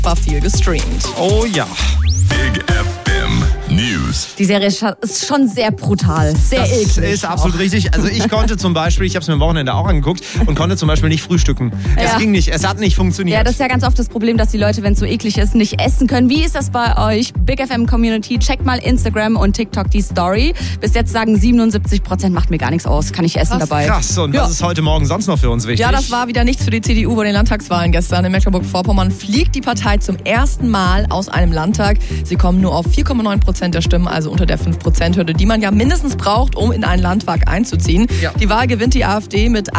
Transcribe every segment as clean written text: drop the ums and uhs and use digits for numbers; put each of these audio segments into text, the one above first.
war viel gestreamt. Oh ja. Big FM News. Die Serie ist schon sehr brutal, sehr eklig. Das ist absolut richtig. Also ich konnte zum Beispiel, ich habe es mir am Wochenende auch angeguckt und konnte zum Beispiel nicht frühstücken. Es ging nicht, es hat nicht funktioniert. Ja, das ist ja ganz oft das Problem, dass die Leute, wenn es so eklig ist, nicht essen können. Wie ist das bei euch? Big FM Community, checkt mal Instagram und TikTok die Story. Bis jetzt sagen 77% macht mir gar nichts aus, kann ich essen dabei. Krass, und was ist heute Morgen sonst noch für uns wichtig? Ja, das war wieder nichts für die CDU bei den Landtagswahlen gestern. In Mecklenburg-Vorpommern fliegt die Partei zum ersten Mal aus einem Landtag. Sie kommen nur auf 4,9% der Stimmen, also unter der 5%-Hürde, die man ja mindestens braucht, um in einen Landtag einzuziehen. Ja. Die Wahl gewinnt die AfD mit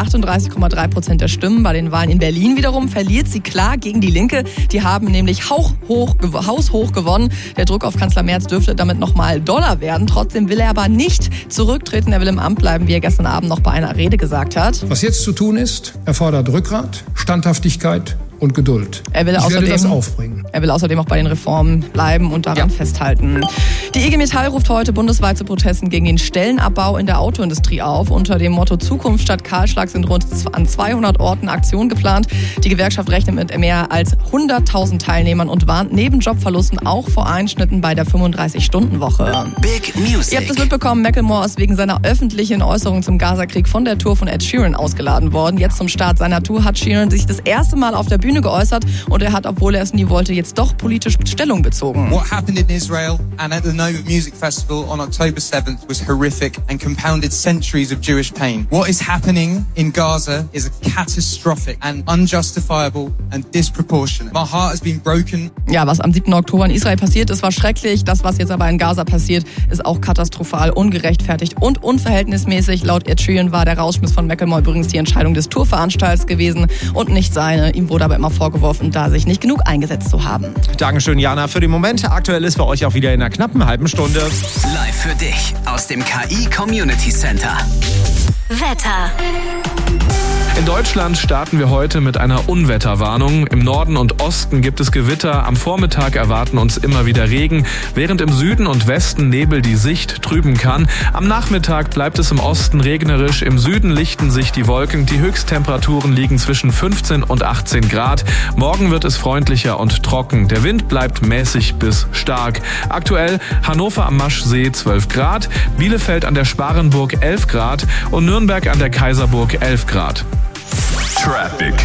38,3% der Stimmen. Bei den Wahlen in Berlin wiederum verliert sie klar gegen die Linke. Die haben nämlich haushoch gewonnen. Der Druck auf Kanzler Merz dürfte damit nochmal doller werden. Trotzdem will er aber nicht zurücktreten. Er will im Amt bleiben, wie er gestern Abend noch bei einer Rede gesagt hat. Was jetzt zu tun ist, erfordert Rückgrat, Standhaftigkeit und Geduld. Ich werde das aufbringen. Er will außerdem auch bei den Reformen bleiben und daran festhalten. Die IG Metall ruft heute bundesweit zu Protesten gegen den Stellenabbau in der Autoindustrie auf. Unter dem Motto Zukunft statt Kahlschlag sind rund an 200 Orten Aktionen geplant. Die Gewerkschaft rechnet mit mehr als 100.000 Teilnehmern und warnt neben Jobverlusten auch vor Einschnitten bei der 35-Stunden-Woche. Big Music. Ihr habt es mitbekommen, Macklemore ist wegen seiner öffentlichen Äußerung zum Gazakrieg von der Tour von Ed Sheeran ausgeladen worden. Jetzt zum Start seiner Tour hat Sheeran sich das erste Mal auf der Bühne geäußert und er hat, obwohl er es nie wollte, jetzt doch politisch Stellung bezogen. What happened in Israel and at the Nova Music Festival on October 7th was horrific and compounded centuries of Jewish pain. What is happening in Gaza is catastrophic and unjustifiable and disproportionate. My heart has been broken. Ja, was am 7. Oktober in Israel passiert ist, war schrecklich. Das, was jetzt aber in Gaza passiert, ist auch katastrophal, ungerechtfertigt und unverhältnismäßig. Laut Ed Sheeran war der Rausschmiss von Macklemore übrigens die Entscheidung des Tourveranstalters gewesen und nicht seine. Ihm wurde aber immer vorgeworfen, da sich nicht genug eingesetzt zu haben. Dankeschön, Jana, für den Moment. Aktuell ist für euch auch wieder in einer knappen halben Stunde. Live für dich aus dem KI Community Center. Wetter. In Deutschland starten wir heute mit einer Unwetterwarnung. Im Norden und Osten gibt es Gewitter. Am Vormittag erwarten uns immer wieder Regen, während im Süden und Westen Nebel die Sicht trüben kann. Am Nachmittag bleibt es im Osten regnerisch. Im Süden lichten sich die Wolken. Die Höchsttemperaturen liegen zwischen 15 und 18 Grad. Morgen wird es freundlicher und trocken. Der Wind bleibt mäßig bis stark. Aktuell Hannover am Maschsee 12 Grad, Bielefeld an der Sparenburg 11 Grad und Nürnberg an der Kaiserburg 11 Grad. Traffic.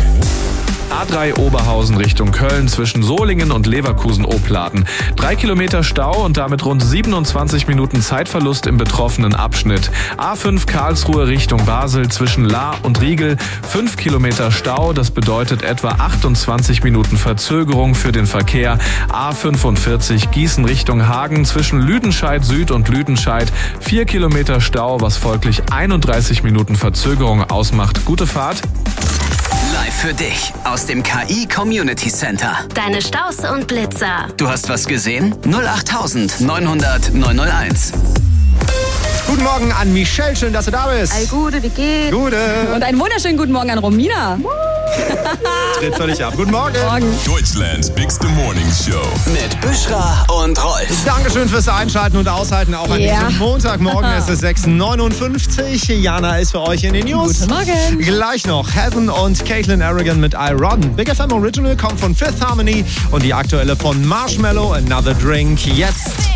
A3 Oberhausen Richtung Köln zwischen Solingen und Leverkusen-Opladen. 3 Kilometer Stau und damit rund 27 Minuten Zeitverlust im betroffenen Abschnitt. A5 Karlsruhe Richtung Basel zwischen Lahr und Riegel. 5 Kilometer Stau, das bedeutet etwa 28 Minuten Verzögerung für den Verkehr. A45 Gießen Richtung Hagen zwischen Lüdenscheid Süd und Lüdenscheid. 4 Kilometer Stau, was folglich 31 Minuten Verzögerung ausmacht. Gute Fahrt. Live für dich aus dem KI Community Center. Deine Staus und Blitzer. Du hast was gesehen? 08000 900 901. Guten Morgen an Michelle, schön, dass du da bist. All Gute, wie geht's? Gute. Und einen wunderschönen guten Morgen an Romina. Dreht völlig ab. Guten Morgen. Deutschlands Bigste Morning Show. Mit Büschra und Rolf. Dankeschön fürs Einschalten und Aushalten auch an diesem Montagmorgen. Es ist 6:59 Uhr. Jana ist für euch in den News. Guten Morgen. Gleich noch Heaven und Caitlin Arrogant mit I Run. Big FM Original kommt von Fifth Harmony und die aktuelle von Marshmello, Another Drink. Jetzt